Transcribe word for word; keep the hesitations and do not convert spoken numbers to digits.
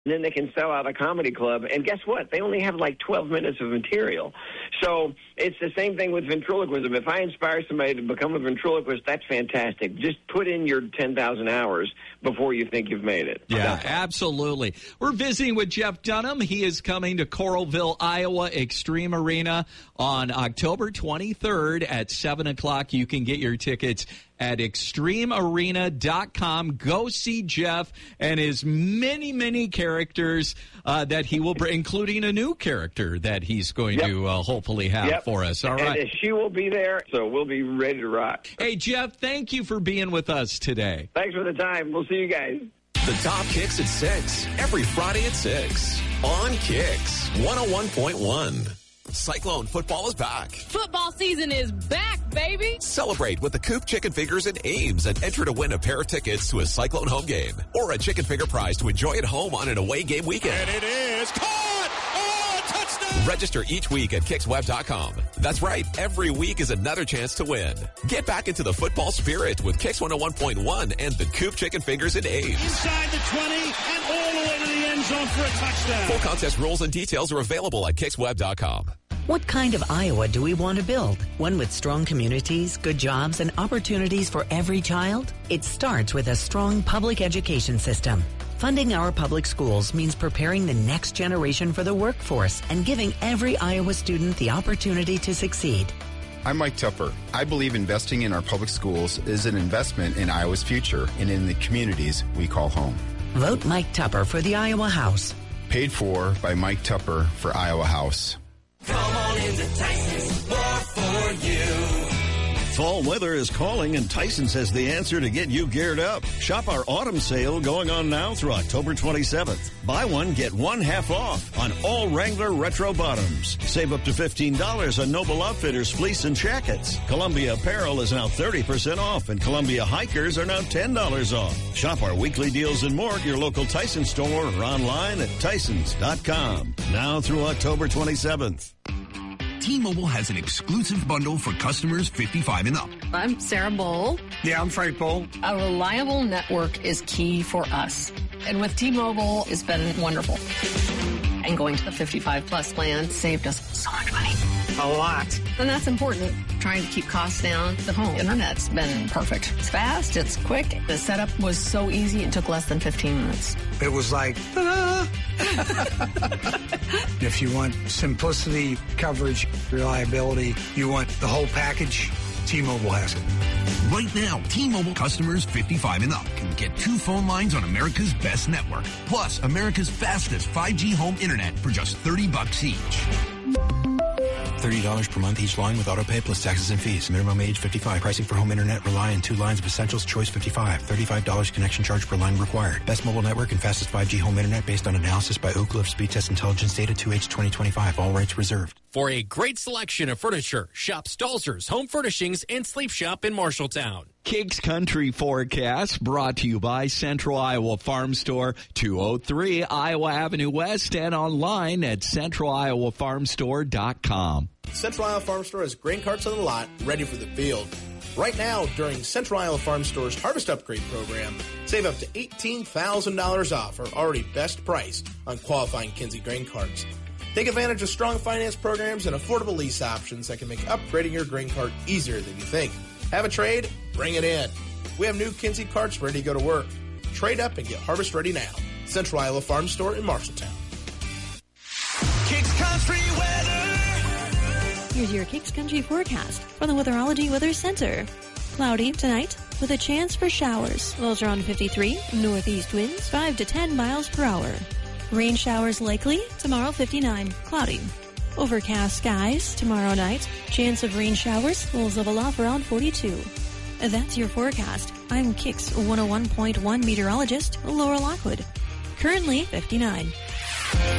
And then they can sell out a comedy club. And guess what? They only have like twelve minutes of material. So it's the same thing with ventriloquism. If I inspire somebody to become a ventriloquist, that's fantastic. Just put in your ten thousand hours before you think you've made it. Yeah, absolutely. We're visiting with Jeff Dunham. He is coming to Coralville, Iowa Extreme Arena on October twenty-third at seven o'clock. You can get your tickets at extreme arena dot com. Go see Jeff and his many, many characters uh, that he will bring, including a new character that he's going yep. to uh, hopefully have yep. for us. All right. And she will be there, so we'll be ready to rock. Hey, Jeff, thank you for being with us today. Thanks for the time. We'll see you guys. The Top Kicks at six, every Friday at six on Kicks one oh one point one. Cyclone football is back. Football season is back, baby. Celebrate with the Coop Chicken Fingers and Ames and enter to win a pair of tickets to a Cyclone home game or a chicken finger prize to enjoy at home on an away game weekend. And it is caught! Oh, touchdown! Register each week at kics web dot com. That's right. Every week is another chance to win. Get back into the football spirit with Kicks one oh one point one and the Coop Chicken Fingers and Ames. Inside the twenty and all the way to the end zone for a touchdown. Full contest rules and details are available at kics web dot com. What kind of Iowa do we want to build? One with strong communities, good jobs, and opportunities for every child? It starts with a strong public education system. Funding our public schools means preparing the next generation for the workforce and giving every Iowa student the opportunity to succeed. I'm Mike Tupper. I believe investing in our public schools is an investment in Iowa's future and in the communities we call home. Vote Mike Tupper for the Iowa House. Paid for by Mike Tupper for Iowa House. Come on into Tyson's, more for you. Fall weather is calling, and Tyson's has the answer to get you geared up. Shop our autumn sale going on now through October twenty-seventh. Buy one, get one half off on all Wrangler retro bottoms. Save up to fifteen dollars on Noble Outfitters fleece and jackets. Columbia apparel is now thirty percent off, and Columbia hikers are now ten dollars off. Shop our weekly deals and more at your local Tyson store or online at tysons dot com. Now through October twenty-seventh. T-Mobile has an exclusive bundle for customers fifty-five and up. I'm Sarah Bowl. Yeah, I'm Frank Bowl. A reliable network is key for us. And with T-Mobile, it's been wonderful. And going to the fifty-five plus plan saved us so much money. A lot. And that's important. Trying to keep costs down. The home internet's been perfect. It's fast. It's quick. The setup was so easy. It took less than fifteen minutes. It was like, ta-da! If you want simplicity, coverage, reliability, you want the whole package, T-Mobile has it. Right now, T-Mobile customers fifty-five and up can get two phone lines on America's best network, plus America's fastest five G home internet for just thirty bucks each. thirty dollars per month each line with autopay plus taxes and fees. Minimum age fifty-five. Pricing for home internet rely on two lines of Essentials Choice fifty-five. thirty-five dollars connection charge per line required. Best mobile network and fastest five G home internet based on analysis by Oak Cliff Speed Test Intelligence Data two H twenty twenty-five. All rights reserved. For a great selection of furniture, shop Stalzer's Home Furnishings and Sleep Shop in Marshalltown. Kicks Country Forecast brought to you by Central Iowa Farm Store, two oh three Iowa Avenue West, and online at central iowa farm store dot com. Central Iowa Farm Store has grain carts on the lot, ready for the field. Right now, during Central Iowa Farm Store's Harvest Upgrade program, save up to eighteen thousand dollars off our already best price on qualifying Kinsey grain carts. Take advantage of strong finance programs and affordable lease options that can make upgrading your grain cart easier than you think. Have a trade? Bring it in. We have new Kinsey carts ready to go to work. Trade up and get harvest ready now. Central Iowa Farm Store in Marshalltown. Kicks Country weather. Here's your Kicks Country forecast from the Weatherology Weather Center. Cloudy tonight with a chance for showers. Lows around fifty-three. Northeast winds five to ten miles per hour. Rain showers likely. Tomorrow fifty-nine. Cloudy. Overcast skies tomorrow night. Chance of rain showers. Will level off around forty-two. That's your forecast. I'm Kicks one oh one point one meteorologist Laura Lockwood. Currently fifty-nine.